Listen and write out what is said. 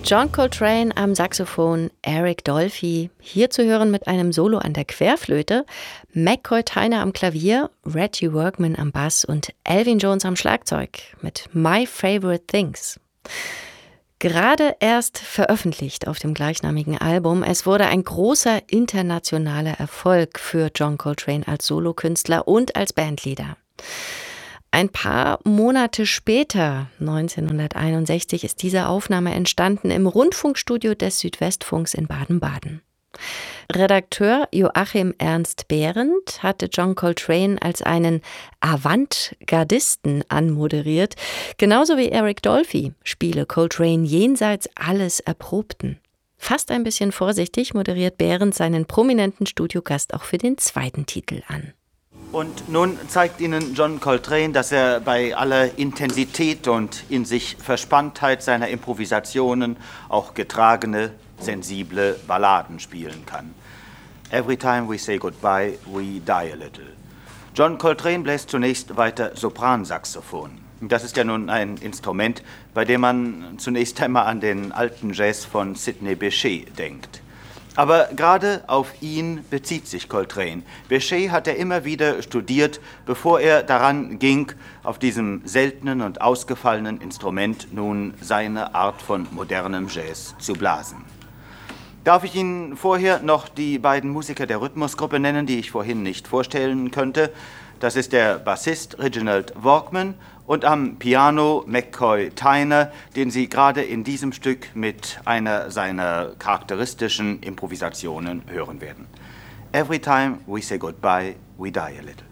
John Coltrane am Saxophon, Eric Dolphy, hier zu hören mit einem Solo an der Querflöte, McCoy Tyner am Klavier, Reggie Workman am Bass und Elvin Jones am Schlagzeug mit My Favorite Things. Gerade erst veröffentlicht auf dem gleichnamigen Album, es wurde ein großer internationaler Erfolg für John Coltrane als Solokünstler und als Bandleader. Ein paar Monate später, 1961, ist diese Aufnahme entstanden im Rundfunkstudio des Südwestfunks in Baden-Baden. Redakteur Joachim Ernst Behrendt hatte John Coltrane als einen Avantgardisten anmoderiert. Genauso wie Eric Dolphy spiele Coltrane jenseits alles Erprobten. Fast ein bisschen vorsichtig moderiert Behrendt seinen prominenten Studiogast auch für den zweiten Titel an. Und nun zeigt Ihnen John Coltrane, dass er bei aller Intensität und in sich Verspanntheit seiner Improvisationen auch getragene, sensible Balladen spielen kann. Every time we say goodbye, we die a little. John Coltrane bläst zunächst weiter Sopransaxophon. Das ist ja nun ein Instrument, bei dem man zunächst einmal an den alten Jazz von Sidney Bechet denkt. Aber gerade auf ihn bezieht sich Coltrane. Bechet hat er immer wieder studiert, bevor er daran ging, auf diesem seltenen und ausgefallenen Instrument nun seine Art von modernem Jazz zu blasen. Darf ich Ihnen vorher noch die beiden Musiker der Rhythmusgruppe nennen, die ich vorhin nicht vorstellen könnte? Das ist der Bassist Reginald Workman und am Piano McCoy Tyner, den Sie gerade in diesem Stück mit einer seiner charakteristischen Improvisationen hören werden. Every time we say goodbye, we die a little.